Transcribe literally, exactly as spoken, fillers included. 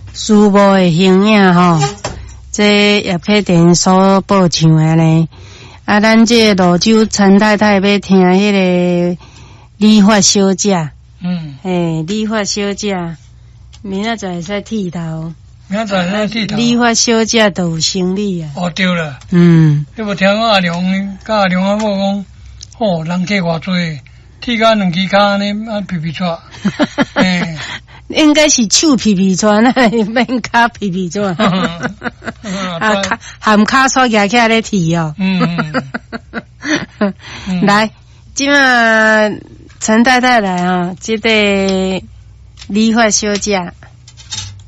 书报的形影吼，这叶克田所报唱的呢。啊，咱这泸州陈太太要听迄个理发小姐， 嗯， 嘿，理发小姐，明仔载会使剃头。 明仔载剃头。 理发小姐都有生理啊。 哦，对了。 嗯。 你无听阿良甲阿良阿某讲，哦，人客偌多，剃甲两支骹安尼啊皮皮抓。嘿。 应该是手皮皮抓，那免脚皮皮抓。啊，含骹锁举起来咧剃哦。 嗯。 来，今嘛陈太太来啊，这个理发小姐。